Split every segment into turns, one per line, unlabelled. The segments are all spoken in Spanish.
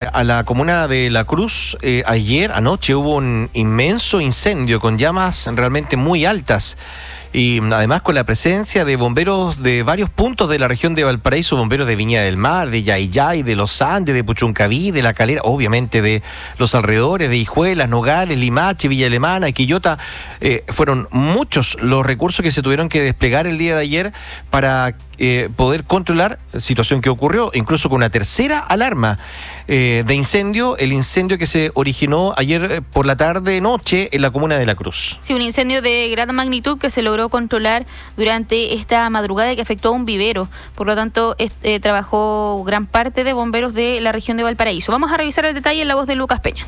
a la comuna de La Cruz, anoche hubo un inmenso incendio con llamas realmente muy altas. Y además con la presencia de bomberos de varios puntos de la región de Valparaíso, bomberos de Viña del Mar, de Yayay, de Los Andes, de Puchuncaví, de La Calera, obviamente de los alrededores, de Hijuelas, Nogales, Limache, Villa Alemana, Quillota. Fueron muchos los recursos que se tuvieron que desplegar el día de ayer para poder controlar la situación que ocurrió, incluso con una tercera alarma de incendio, el incendio que se originó ayer por la tarde-noche en la comuna de La Cruz.
Sí, un incendio de gran magnitud que se logró controlar durante esta madrugada y que afectó a un vivero. Por lo tanto, trabajó gran parte de bomberos de la región de Valparaíso. Vamos a revisar el detalle en la voz de Lucas Peña.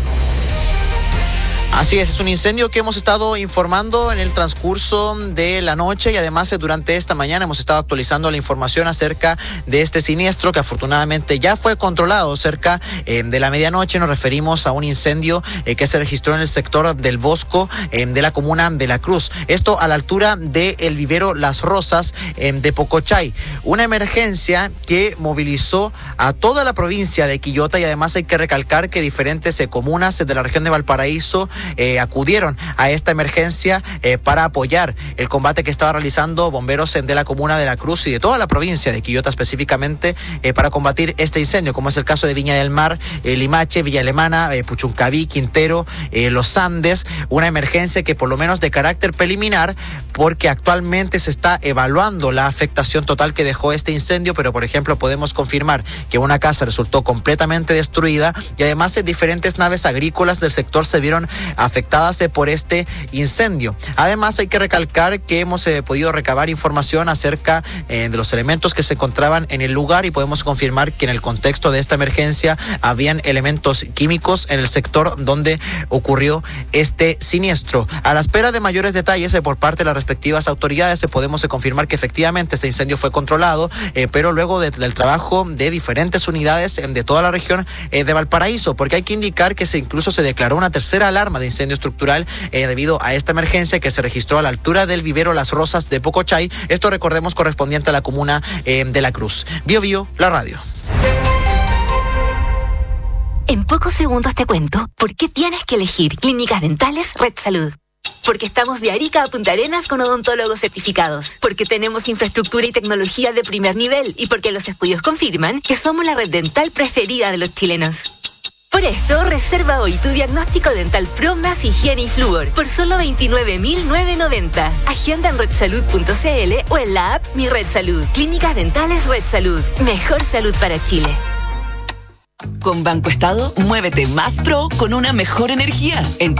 Así es un incendio que hemos estado informando en el transcurso de la noche y además durante esta mañana hemos estado actualizando la información acerca de este siniestro que afortunadamente ya fue controlado cerca de la medianoche. Nos referimos a un incendio que se registró en el sector del Bosco de la comuna de La Cruz. Esto a la altura del vivero Las Rosas de Pocochay. Una emergencia que movilizó a toda la provincia de Quillota y además hay que recalcar que diferentes comunas de la región de Valparaíso acudieron a esta emergencia para apoyar el combate que estaba realizando bomberos de la comuna de La Cruz y de toda la provincia de Quillota específicamente para combatir este incendio, como es el caso de Viña del Mar, Limache, Villa Alemana, Puchuncaví, Quintero, Los Andes. Una emergencia que por lo menos de carácter preliminar, porque actualmente se está evaluando la afectación total que dejó este incendio, pero por ejemplo podemos confirmar que una casa resultó completamente destruida y además diferentes naves agrícolas del sector se vieron afectadas por este incendio. Además hay que recalcar que hemos podido recabar información acerca de los elementos que se encontraban en el lugar y podemos confirmar que en el contexto de esta emergencia habían elementos químicos en el sector donde ocurrió este siniestro. A la espera de mayores detalles por parte de las respectivas autoridades podemos confirmar que efectivamente este incendio fue controlado, pero luego del trabajo de diferentes unidades de toda la región de Valparaíso, porque hay que indicar que incluso se declaró una tercera alarma de incendio estructural debido a esta emergencia que se registró a la altura del vivero Las Rosas de Pocochay. Esto recordemos correspondiente a la comuna de La Cruz. Bio, la radio.
En pocos segundos te cuento por qué tienes que elegir Clínicas Dentales Red Salud. Porque estamos de Arica a Punta Arenas con odontólogos certificados. Porque tenemos infraestructura y tecnología de primer nivel. Y porque los estudios confirman que somos la red dental preferida de los chilenos. Por esto, reserva hoy tu diagnóstico dental Pro más higiene y flúor por solo 29.990. Agenda en redsalud.cl o en la app Mi Red Salud. Clínicas Dentales Red Salud. Mejor salud para Chile.
Con Banco Estado, muévete más pro con una mejor energía. En